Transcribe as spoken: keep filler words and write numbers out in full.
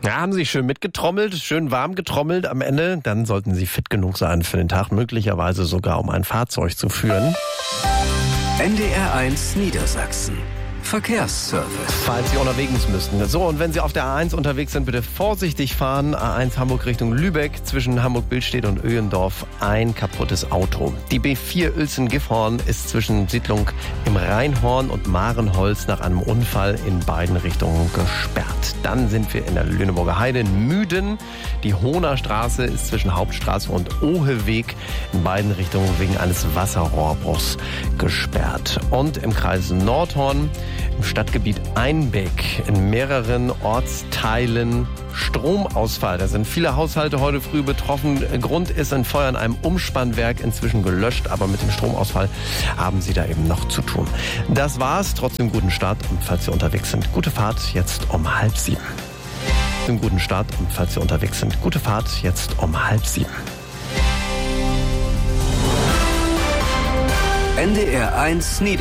Ja, haben Sie schön mitgetrommelt, schön warm getrommelt am Ende. Dann sollten Sie fit genug sein für den Tag, möglicherweise sogar um ein Fahrzeug zu führen. N D R eins Niedersachsen. Verkehrsservice. Falls Sie unterwegs müssten. So, und wenn Sie auf der A eins unterwegs sind, bitte vorsichtig fahren. A eins Hamburg Richtung Lübeck, zwischen Hamburg-Billstedt und Öhendorf ein kaputtes Auto. Die B vier Uelzen-Gifhorn ist zwischen Siedlung im Rheinhorn und Marenholz nach einem Unfall in beiden Richtungen gesperrt. Dann sind wir in der Lüneburger Heide in Müden. Die Hohner Straße ist zwischen Hauptstraße und Oheweg in beiden Richtungen wegen eines Wasserrohrbruchs gesperrt. Und im Kreis Nordhorn im Stadtgebiet Einbeck in mehreren Ortsteilen Stromausfall. Da sind viele Haushalte heute früh betroffen. Grund ist ein Feuer in einem Umspannwerk, inzwischen gelöscht, aber mit dem Stromausfall haben Sie da eben noch zu tun. Das war's. Trotzdem guten Start und falls Sie unterwegs sind, gute Fahrt jetzt um halb sieben. Einen guten Start und falls Sie unterwegs sind, gute Fahrt jetzt um halb sieben. N D R eins Niedersachsen.